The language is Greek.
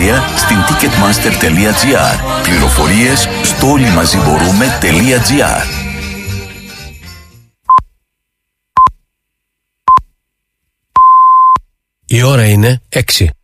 εισιτήρια στην ticketmaster.gr. Πληροφορίες στο όλοιμαζιμπορούμε.gr. Η ώρα είναι 6.